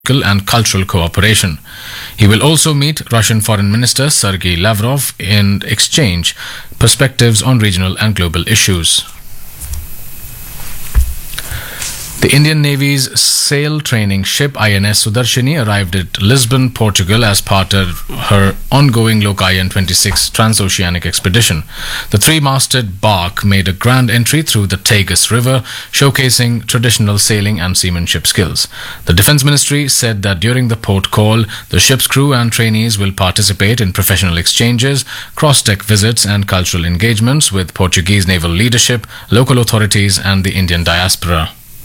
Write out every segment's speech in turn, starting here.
and cultural cooperation. He will also meet Russian Foreign Minister Sergei Lavrov and exchange perspectives on regional and global issues. The Indian Navy's sail training ship INS Sudarshini arrived at Lisbon, Portugal as part of her ongoing Lokayan 26 transoceanic expedition. The three-masted bark made a grand entry through the Tagus River, showcasing traditional sailing and seamanship skills. The Defence Ministry said that during the port call, the ship's crew and trainees will participate in professional exchanges, cross-deck visits and cultural engagements with Portuguese naval leadership, local authorities and the Indian diaspora.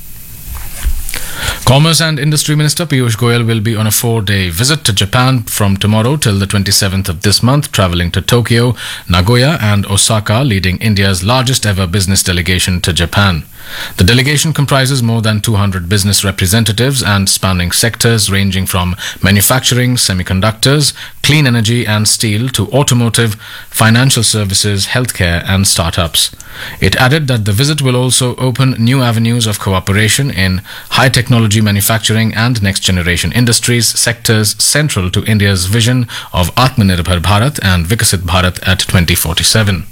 Commerce and Industry Minister Piyush Goyal will be on a 4-day visit to Japan from tomorrow till the 27th of this month, travelling to Tokyo, Nagoya and Osaka, leading India's largest ever business delegation to Japan. The delegation comprises more than 200 business representatives and spanning sectors ranging from manufacturing, semiconductors, clean energy and steel to automotive, financial services, healthcare and startups. It added that the visit will also open new avenues of cooperation in high technology manufacturing and next generation industries, sectors central to India's vision of Atmanirbhar Bharat and Vikasit Bharat at 2047.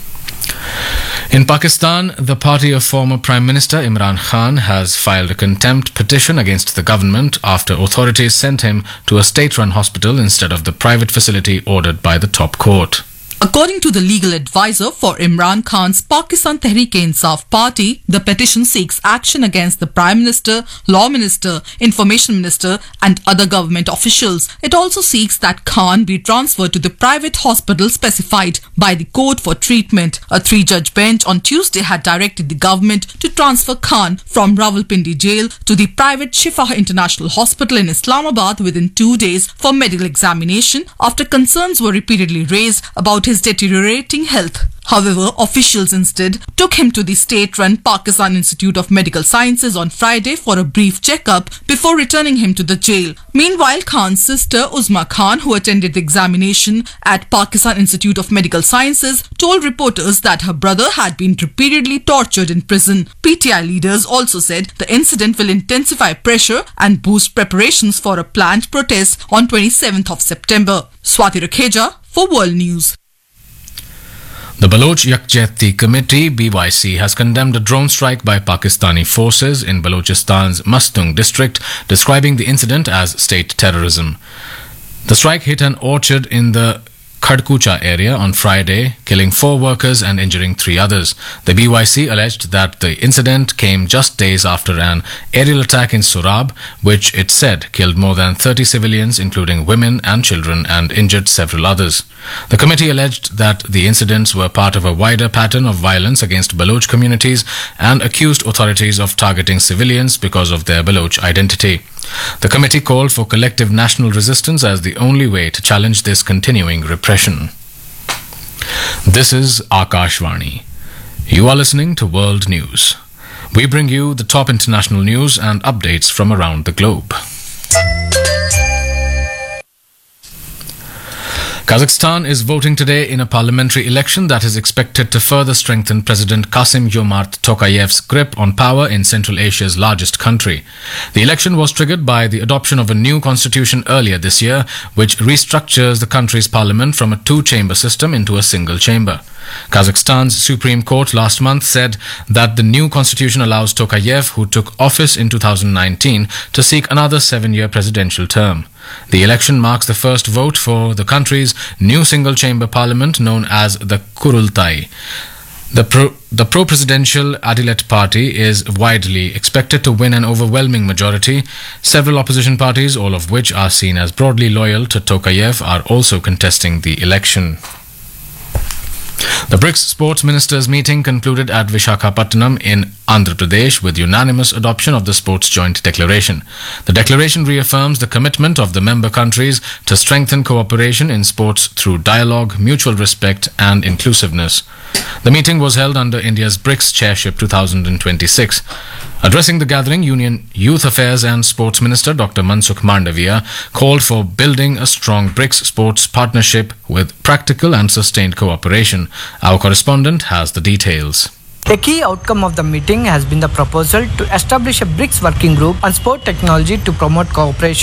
In Pakistan, the party of former Prime Minister Imran Khan has filed a contempt petition against the government after authorities sent him to a state-run hospital instead of the private facility ordered by the top court. According to the legal advisor for Imran Khan's Pakistan Tehreek-e-Insaf party, the petition seeks action against the Prime Minister, Law Minister, Information Minister and other government officials. It also seeks that Khan be transferred to the private hospital specified by the court for treatment. A 3-judge bench on Tuesday had directed the government to transfer Khan from Rawalpindi jail to the private Shifa International Hospital in Islamabad within 2 days for medical examination after concerns were repeatedly raised about his deteriorating health. However, officials instead took him to the state-run Pakistan Institute of Medical Sciences on Friday for a brief checkup before returning him to the jail. Meanwhile, Khan's sister Uzma Khan, who attended the examination at Pakistan Institute of Medical Sciences, told reporters that her brother had been repeatedly tortured in prison. PTI leaders also said the incident will intensify pressure and boost preparations for a planned protest on 27th of September. Swati Rakheja for World News. The Baloch Yakjehti Committee (BYC) has condemned a drone strike by Pakistani forces in Balochistan's Mastung district, describing the incident as state terrorism. The strike hit an orchard in the Khadkucha area on Friday, killing 4 workers and injuring 3 others. The BYC alleged that the incident came just days after an aerial attack in Surab, which it said killed more than 30 civilians, including women and children, and injured several others. The committee alleged that the incidents were part of a wider pattern of violence against Baloch communities and accused authorities of targeting civilians because of their Baloch identity. The committee called for collective national resistance as the only way to challenge this continuing repression. This is Akashvani. You are listening to World News. We bring you the top international news and updates from around the globe. Kazakhstan is voting today in a parliamentary election that is expected to further strengthen President Kassym-Jomart Tokayev's grip on power in Central Asia's largest country. The election was triggered by the adoption of a new constitution earlier this year, which restructures the country's parliament from a 2-chamber system into a single chamber. Kazakhstan's Supreme Court last month said that the new constitution allows Tokayev, who took office in 2019, to seek another 7-year presidential term. The election marks the first vote for the country's new single-chamber parliament known as the Kurultai. The pro-presidential Adilet party is widely expected to win an overwhelming majority. Several opposition parties, all of which are seen as broadly loyal to Tokayev, are also contesting the election. The BRICS sports ministers' meeting concluded at Visakhapatnam in Andhra Pradesh with unanimous adoption of the Sports Joint Declaration. The declaration reaffirms the commitment of the member countries to strengthen cooperation in sports through dialogue, mutual respect and inclusiveness. The meeting was held under India's BRICS Chairship 2026. Addressing the gathering, Union Youth Affairs and Sports Minister Dr. Mansukh Mandavia called for building a strong BRICS sports partnership with practical and sustained cooperation. Our correspondent has the details. A key outcome of the meeting has been the proposal to establish a BRICS working group on sport technology to promote cooperation